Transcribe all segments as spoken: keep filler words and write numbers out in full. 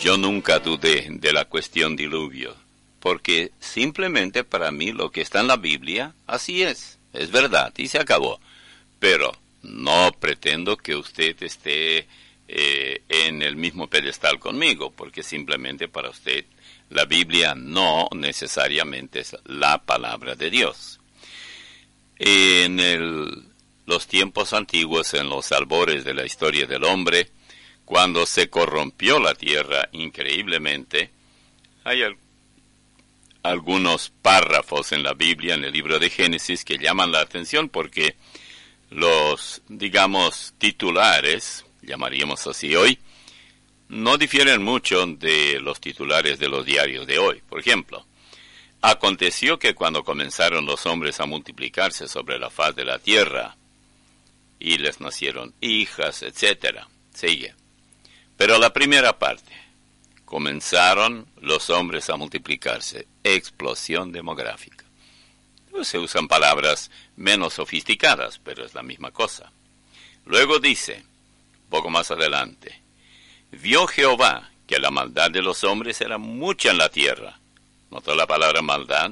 Yo nunca dudé de la cuestión diluvio, porque simplemente para mí lo que está en la Biblia, así es, es verdad, y se acabó. Pero no pretendo que usted esté eh, en el mismo pedestal conmigo, porque simplemente para usted la Biblia no necesariamente es la palabra de Dios. En el, los tiempos antiguos, en los albores de la historia del hombre, cuando se corrompió la tierra increíblemente, hay al, algunos párrafos en la Biblia, en el libro de Génesis, que llaman la atención porque los, digamos, titulares, llamaríamos así hoy, no difieren mucho de los titulares de los diarios de hoy. Por ejemplo, aconteció que cuando comenzaron los hombres a multiplicarse sobre la faz de la tierra, y les nacieron hijas, etcétera. Sigue. Pero la primera parte, comenzaron los hombres a multiplicarse, explosión demográfica. Se usan palabras menos sofisticadas, pero es la misma cosa. Luego dice, poco más adelante, vio Jehová que la maldad de los hombres era mucha en la tierra. ¿Notó la palabra maldad?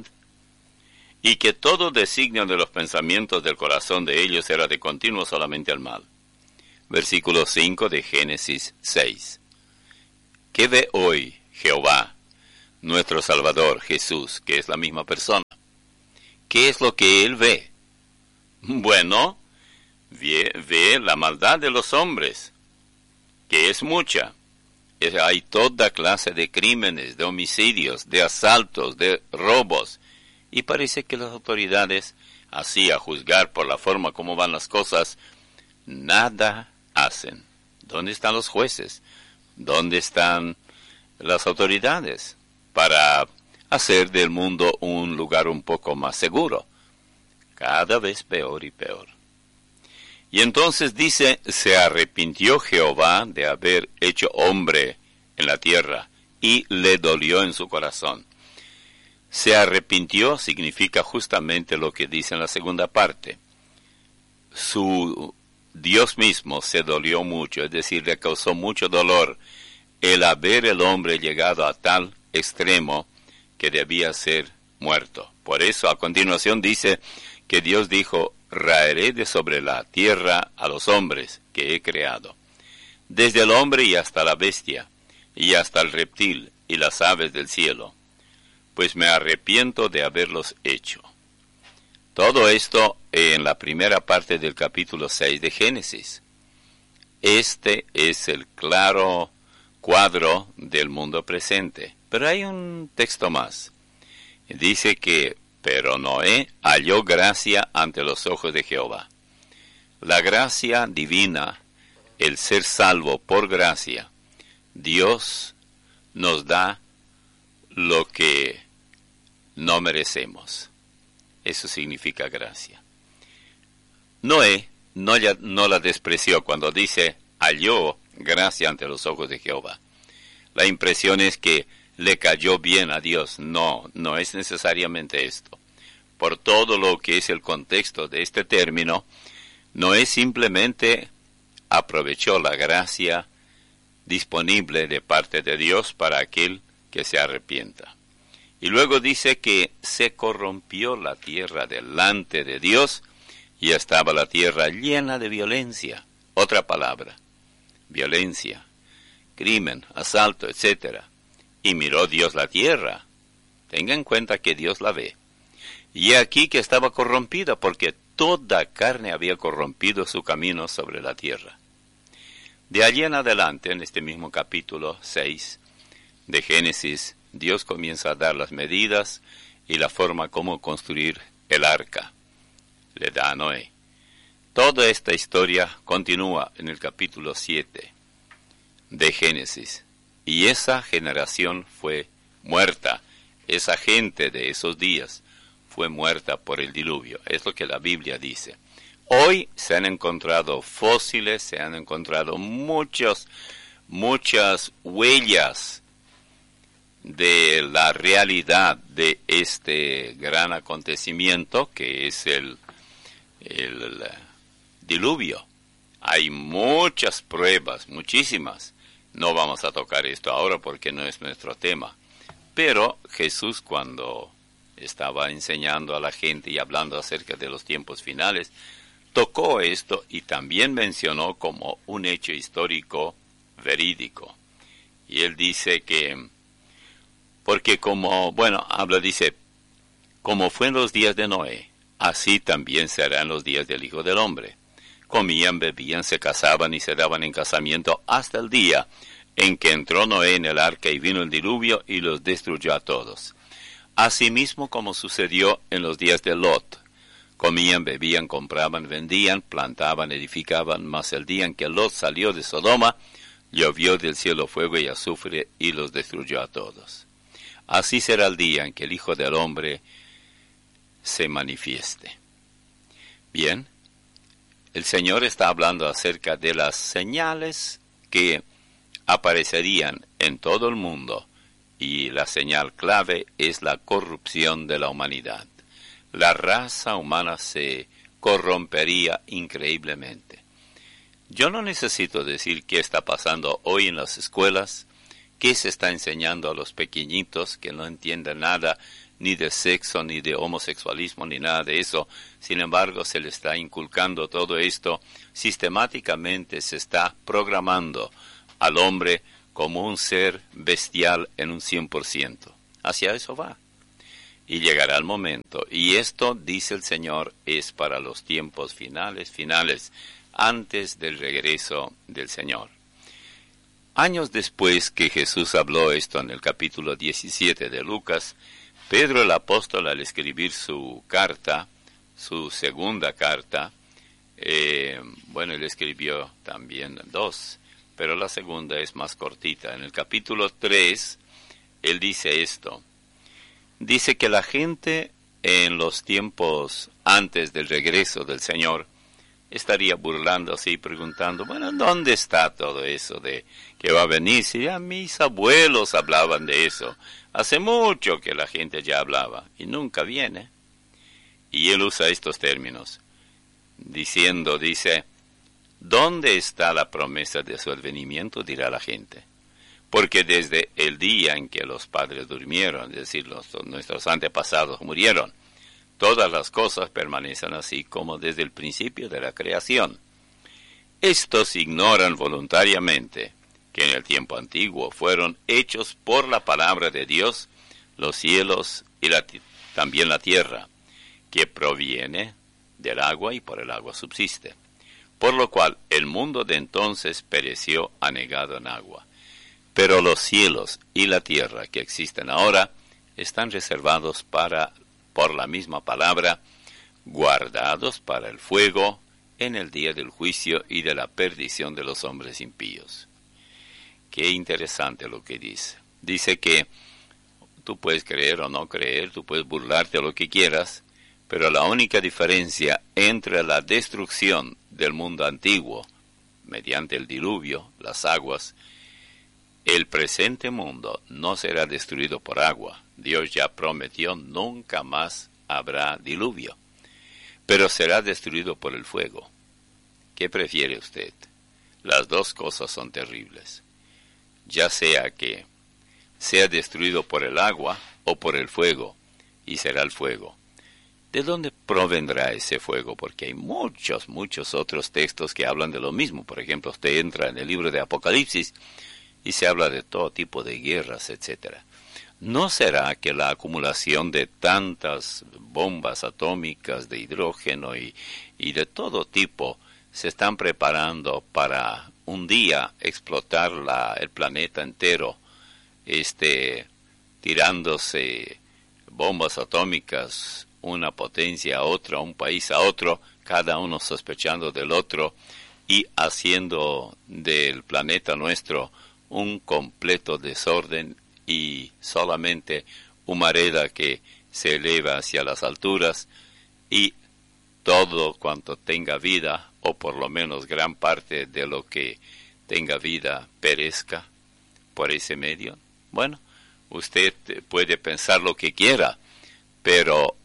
Y que todo designio de los pensamientos del corazón de ellos era de continuo solamente el mal. Versículo cinco de Génesis seis. ¿Qué ve hoy Jehová, nuestro Salvador Jesús, que es la misma persona? ¿Qué es lo que él ve? Bueno, ve, ve la maldad de los hombres, que es mucha. Es, hay toda clase de crímenes, de homicidios, de asaltos, de robos. Y parece que las autoridades, así a juzgar por la forma como van las cosas, nada hacen. ¿Dónde están los jueces? ¿Dónde están las autoridades para hacer del mundo un lugar un poco más seguro? Cada vez peor y peor. Y entonces dice, se arrepintió Jehová de haber hecho hombre en la tierra, y le dolió en su corazón. Se arrepintió significa justamente lo que dice en la segunda parte. Su Dios mismo se dolió mucho, es decir, le causó mucho dolor el haber el hombre llegado a tal extremo que debía ser muerto. Por eso a continuación dice que Dios dijo, raeré de sobre la tierra a los hombres que he creado, desde el hombre y hasta la bestia, y hasta el reptil y las aves del cielo, pues me arrepiento de haberlos hecho. Todo esto en la primera parte del capítulo seis de Génesis. Este es el claro cuadro del mundo presente. Pero hay un texto más. Dice que, pero Noé halló gracia ante los ojos de Jehová. La gracia divina, el ser salvo por gracia, Dios nos da lo que no merecemos. Eso significa gracia. Noé no, ya, no la despreció cuando dice, halló gracia ante los ojos de Jehová. La impresión es que le cayó bien a Dios. No, no es necesariamente esto. Por todo lo que es el contexto de este término, Noé simplemente aprovechó la gracia disponible de parte de Dios para aquel que se arrepienta. Y luego dice que se corrompió la tierra delante de Dios y estaba la tierra llena de violencia. Otra palabra, violencia, crimen, asalto, etcétera. Y miró Dios la tierra. Tenga en cuenta que Dios la ve. Y aquí que estaba corrompida porque toda carne había corrompido su camino sobre la tierra. De allí en adelante, en este mismo capítulo seis de Génesis, Dios comienza a dar las medidas y la forma como construir el arca. Le da a Noé. Toda esta historia continúa en el capítulo siete de Génesis. Y esa generación fue muerta. Esa gente de esos días fue muerta por el diluvio. Es lo que la Biblia dice. Hoy se han encontrado fósiles, se han encontrado muchos, muchas huellas de la realidad de este gran acontecimiento que es el, el, el diluvio. Hay muchas pruebas, muchísimas, No vamos a tocar esto ahora porque no es nuestro tema. Pero Jesús, cuando estaba enseñando a la gente y hablando acerca de los tiempos finales, tocó esto y también mencionó como un hecho histórico verídico. Y él dice que, porque como, bueno, habla, dice, como fue en los días de Noé, así también será en los días del Hijo del Hombre. Comían, bebían, se casaban y se daban en casamiento hasta el día en que entró Noé en el arca y vino el diluvio y los destruyó a todos. Asimismo como sucedió en los días de Lot. Comían, bebían, compraban, vendían, plantaban, edificaban, mas el día en que Lot salió de Sodoma, llovió del cielo fuego y azufre y los destruyó a todos. Así será el día en que el Hijo del Hombre se manifieste. Bien, el Señor está hablando acerca de las señales que aparecerían en todo el mundo, y la señal clave es la corrupción de la humanidad. La raza humana se corrompería increíblemente. Yo no necesito decir qué está pasando hoy en las escuelas, qué se está enseñando a los pequeñitos que no entienden nada, ni de sexo, ni de homosexualismo, ni nada de eso. Sin embargo, se le está inculcando todo esto. Sistemáticamente se está programando al hombre como un ser bestial en un cien por ciento. Hacia eso va. Y llegará el momento. Y esto, dice el Señor, es para los tiempos finales, finales, antes del regreso del Señor. Años después que Jesús habló esto en el capítulo diecisiete de Lucas, Pedro el apóstol, al escribir su carta, su segunda carta, eh, bueno, él escribió también dos, pero la segunda es más cortita. En el capítulo tres, él dice esto. Dice que la gente en los tiempos antes del regreso del Señor estaría burlándose y preguntando, bueno, ¿dónde está todo eso de que va a venir? Si ya mis abuelos hablaban de eso. Hace mucho que la gente ya hablaba y nunca viene. Y él usa estos términos, diciendo, dice, ¿dónde está la promesa de su advenimiento? Dirá la gente. Porque desde el día en que los padres durmieron, es decir, los, nuestros antepasados murieron, todas las cosas permanecen así como desde el principio de la creación. Estos ignoran voluntariamente que en el tiempo antiguo fueron hechos por la palabra de Dios los cielos y la, también la tierra, que proviene del agua y por el agua subsiste. Por lo cual el mundo de entonces pereció anegado en agua. Pero los cielos y la tierra que existen ahora están reservados para, por la misma palabra, guardados para el fuego en el día del juicio y de la perdición de los hombres impíos. Qué interesante lo que dice. Dice que tú puedes creer o no creer, tú puedes burlarte de lo que quieras, pero la única diferencia entre la destrucción del mundo antiguo, mediante el diluvio, las aguas, el presente mundo no será destruido por agua. Dios ya prometió, nunca más habrá diluvio, pero será destruido por el fuego. ¿Qué prefiere usted? Las dos cosas son terribles. Ya sea que sea destruido por el agua o por el fuego, y será el fuego. ¿De dónde provendrá ese fuego? Porque hay muchos, muchos otros textos que hablan de lo mismo. Por ejemplo, usted entra en el libro de Apocalipsis y se habla de todo tipo de guerras, etcétera. ¿No será que la acumulación de tantas bombas atómicas de hidrógeno y, y de todo tipo se están preparando para un día explotar la, el planeta entero, este, tirándose bombas atómicas, una potencia a otra, un país a otro, cada uno sospechando del otro y haciendo del planeta nuestro un completo desorden y solamente humareda que se eleva hacia las alturas y todo cuanto tenga vida, o por lo menos gran parte de lo que tenga vida, perezca por ese medio? Bueno, usted puede pensar lo que quiera, pero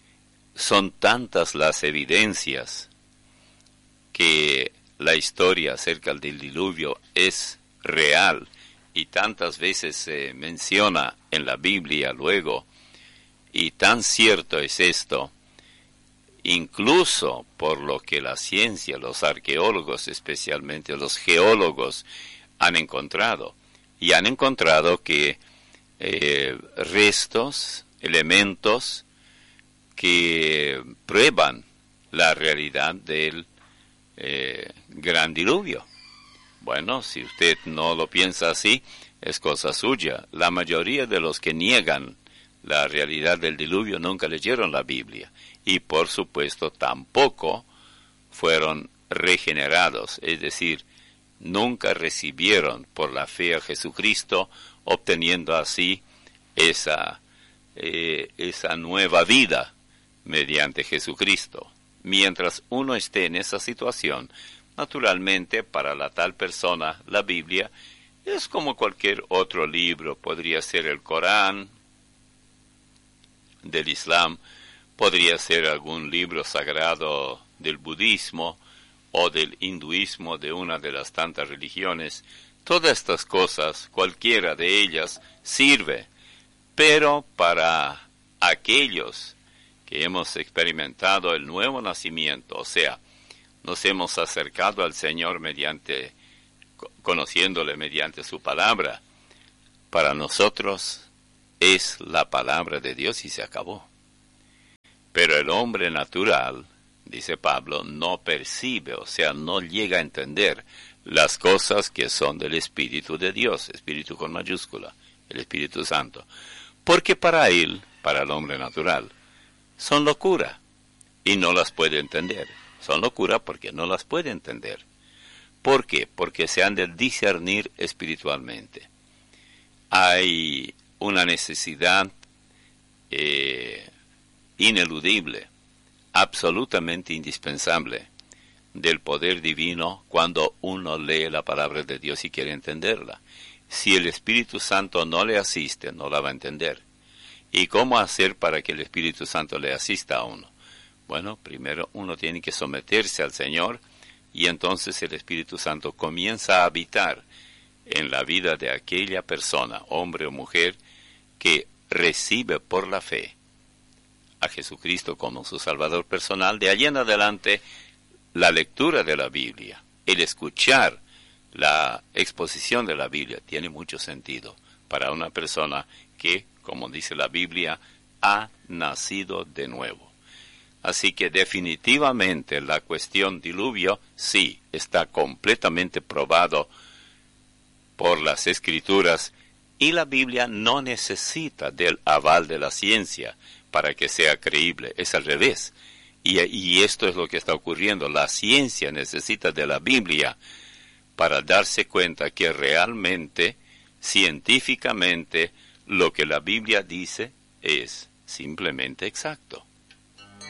son tantas las evidencias que la historia acerca del diluvio es real, y tantas veces se menciona en la Biblia luego, y tan cierto es esto, incluso por lo que la ciencia, los arqueólogos, especialmente los geólogos, han encontrado. Y han encontrado que eh, restos, elementos que prueban la realidad del eh, gran diluvio. Bueno, si usted no lo piensa así, es cosa suya. La mayoría de los que niegan la realidad del diluvio nunca leyeron la Biblia. Y por supuesto tampoco fueron regenerados, es decir, nunca recibieron por la fe a Jesucristo, obteniendo así esa, eh, esa nueva vida mediante Jesucristo. Mientras uno esté en esa situación, naturalmente para la tal persona la Biblia es como cualquier otro libro, podría ser el Corán del Islam, podría ser algún libro sagrado del budismo o del hinduismo, de una de las tantas religiones. Todas estas cosas, cualquiera de ellas, sirve, pero para aquellos que hemos experimentado el nuevo nacimiento, o sea, nos hemos acercado al Señor mediante, conociéndole mediante su palabra, para nosotros es la palabra de Dios y se acabó. Pero el hombre natural, dice Pablo, no percibe, o sea, no llega a entender las cosas que son del Espíritu de Dios, Espíritu con mayúscula, el Espíritu Santo. Porque para él, para el hombre natural, son locura y no las puede entender. Son locura porque no las puede entender. ¿Por qué? Porque se han de discernir espiritualmente. Hay una necesidad eh, ineludible, absolutamente indispensable, del poder divino cuando uno lee la palabra de Dios y quiere entenderla. Si el Espíritu Santo no le asiste, no la va a entender. ¿Y cómo hacer para que el Espíritu Santo le asista a uno? Bueno, primero uno tiene que someterse al Señor y entonces el Espíritu Santo comienza a habitar en la vida de aquella persona, hombre o mujer, que recibe por la fe a Jesucristo como su Salvador personal. De allí en adelante, la lectura de la Biblia, el escuchar la exposición de la Biblia, tiene mucho sentido para una persona que, como dice la Biblia, ha nacido de nuevo. Así que definitivamente la cuestión diluvio, sí, está completamente probado por las Escrituras, y la Biblia no necesita del aval de la ciencia para que sea creíble, es al revés. Y, y esto es lo que está ocurriendo. La ciencia necesita de la Biblia para darse cuenta que realmente, científicamente, lo que la Biblia dice es simplemente exacto.